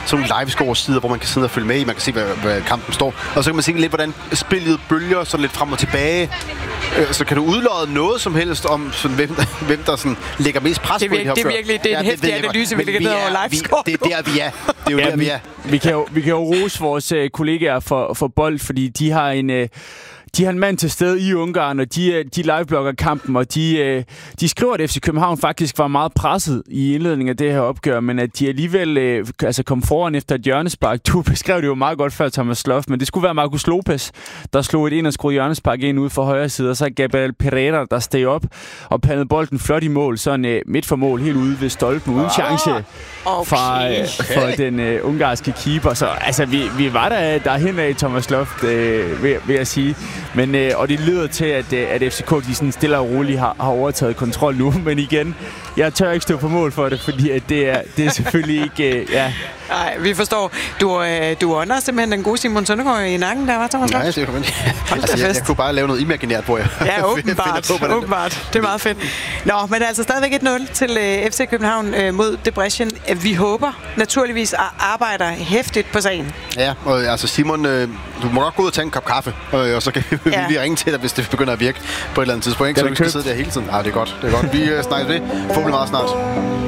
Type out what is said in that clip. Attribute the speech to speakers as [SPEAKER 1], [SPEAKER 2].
[SPEAKER 1] sådan nogle livescore-sider, hvor man kan sidde og følge med i, man kan se, hvad kampen står. Og så kan man se lidt, hvordan spillet bølger sådan lidt frem og tilbage. Så kan du udlodde noget som helst om, sådan, hvem der sådan, lægger mest pres på det her opgør.
[SPEAKER 2] Det er virkelig en heftig analyse, vi ligger over livescore.
[SPEAKER 1] Det er der, vi er. Det er jo der, vi er.
[SPEAKER 3] Vi kan jo rose vores kollegaer for Bold, fordi de har en mand til stede i Ungarn, og de liveblogger kampen, og de skriver, at FC København faktisk var meget presset i indledningen af det her opgør, men at de alligevel kom foran efter et hjørnespark. Du beskrev det jo meget godt før, Thomas Sloff, men det skulle være Marcus Lopez, der slog et inderskruet hjørnespark ind ude for højre side, og så Gabriel Pereira, der steg op og pandede bolden flot i mål, sådan midt for mål, helt ude ved stolpen, uden chance for den ungarske keeper. Så altså, vi var derhen af, Thomas Sloff, vil jeg sige. Men, og det lyder til, at FCK de sådan stille og roligt har overtaget kontrol nu. Men igen, jeg tør ikke stå på mål for det, fordi at det er selvfølgelig ikke...
[SPEAKER 2] Nej, vi forstår. Du ånder simpelthen den gode Simon Søndergaard i nakken, der var, Thomas.
[SPEAKER 1] Nej, det er jeg kunne bare lave noget imaginært, hvor jeg...
[SPEAKER 2] Ja, åbenbart. Det er meget fedt. Nå, men altså stadigvæk 1-0 til FC København mod Debrecen. Vi håber naturligvis at arbejde hæftigt på sagen.
[SPEAKER 1] Ja, og altså Simon, du må godt gå ud og tage en kop kaffe, og så kan vi lige ringe til dig, hvis det begynder at virke på et eller andet tidspunkt. Så vi skal sidde der hele tiden. Ja, det er godt. Vi snakker det. Forhåbentlig meget snart.